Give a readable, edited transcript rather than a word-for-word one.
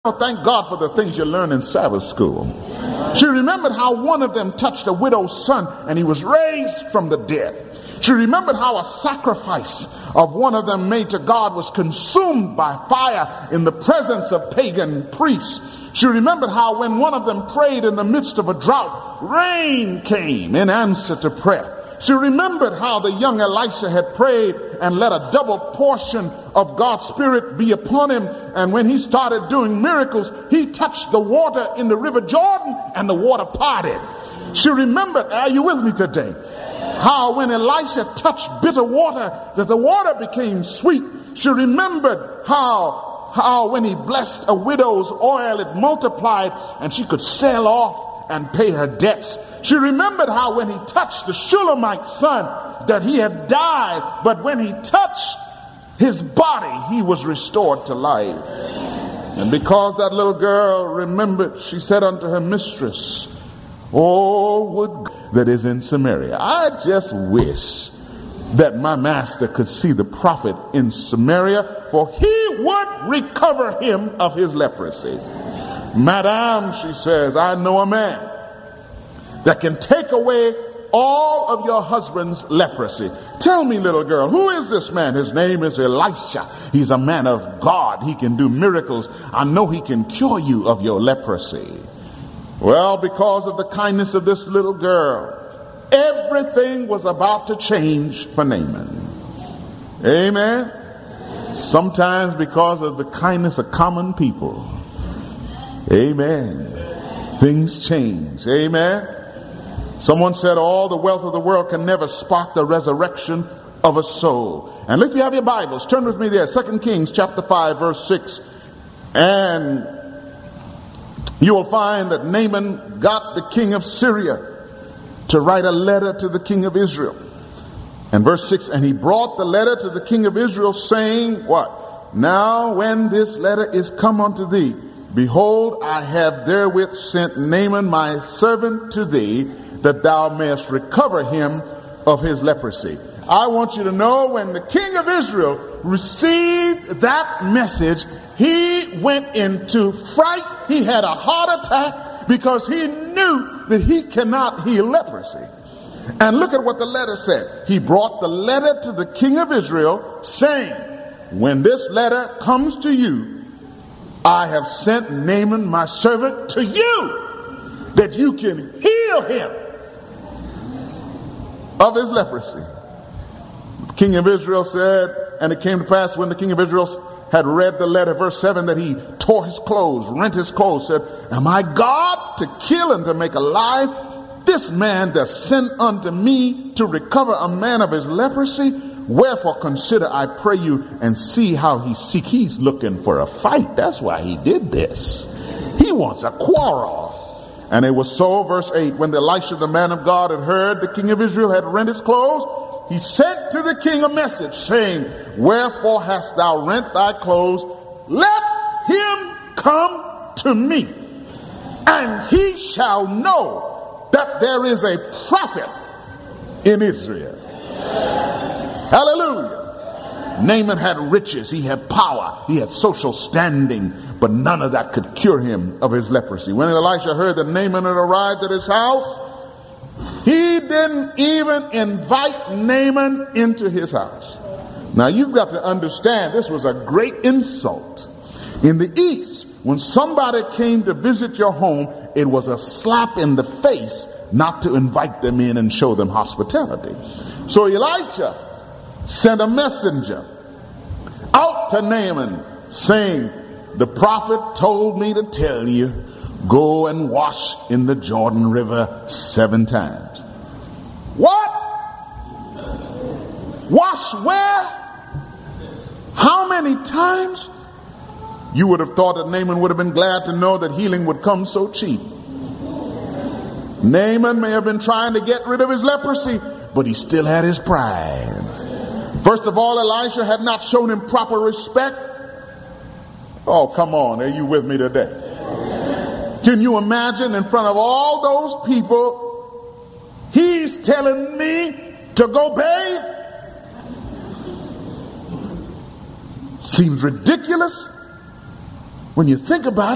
Thank God for the things you learn in Sabbath school. She remembered how one of them touched a widow's son and he was raised from the dead. She remembered how a sacrifice of one of them made to God was consumed by fire in the presence of pagan priests. She remembered how when one of them prayed in the midst of a drought, rain came in answer to prayer. She remembered how the young Elisha had prayed and let a double portion of God's Spirit be upon him. And when he started doing miracles, he touched the water in the river Jordan and the water parted. She remembered, are you with me today? How when Elisha touched bitter water, that the water became sweet. She remembered how when he blessed a widow's oil, it multiplied and she could sell off and pay her debts. She remembered how when he touched the Shulamite son that he had died, but when he touched his body, he was restored to life. And because that little girl remembered, she said unto her mistress, "Oh, would that is in Samaria." I just wish that my master could see the prophet in Samaria, for he would recover him of his leprosy. "Madame," she says, "I know a man that can take away all of your husband's leprosy." Tell me, little girl, who is this man? "His name is Elisha. He's a man of God. He can do miracles. I know he can cure you of your leprosy." Well, because of the kindness of this little girl, everything was about to change for Naaman. Amen. Sometimes because of the kindness of common people, amen, things change. Amen. Someone said all the wealth of the world can never spark the resurrection of a soul. And if you have your Bibles, turn with me there, 2 Kings chapter 5 verse 6. And you will find that Naaman got the king of Syria to write a letter to the king of Israel. And verse 6, and he brought the letter to the king of Israel, saying, what? "Now when this letter is come unto thee, behold, I have therewith sent Naaman my servant to thee, that thou mayest recover him of his leprosy." I want you to know, when the king of Israel received that message, he went into fright. He had a heart attack because he knew that he cannot heal leprosy. And look at what the letter said. He brought the letter to the king of Israel, saying, "When this letter comes to you, I have sent Naaman my servant to you, that you can heal him of his leprosy." The king of Israel said, and it came to pass when the king of Israel had read the letter, verse 7, that he tore his clothes, rent his clothes, said, "Am I God to kill and to make alive? This man doth send unto me to recover a man of his leprosy. Wherefore consider, I pray you, and see how he seek." He's looking for a fight. That's why he did this. He wants a quarrel. And it was so, verse 8, when Elisha the man of God had heard the king of Israel had rent his clothes, he sent to the king a message, saying, "Wherefore hast thou rent thy clothes? Let him come to me, and he shall know that there is a prophet in Israel." Hallelujah. Naaman had riches, he had power, he had social standing, but none of that could cure him of his leprosy. When Elisha heard that Naaman had arrived at his house, he didn't even invite Naaman into his house. Now you've got to understand, this was a great insult. In the East, when somebody came to visit your home, it was a slap in the face not to invite them in and show them hospitality. So Elijah sent a messenger out to Naaman, saying, "The prophet told me to tell you, go and wash in the Jordan River 7 times. What? Wash where? How many times? You would have thought that Naaman would have been glad to know that healing would come so cheap. Naaman may have been trying to get rid of his leprosy, but he still had his pride. First of all, Elisha had not shown him proper respect. Oh, come on. Are you with me today? Can you imagine, in front of all those people, he's telling me to go bathe? Seems ridiculous when you think about it.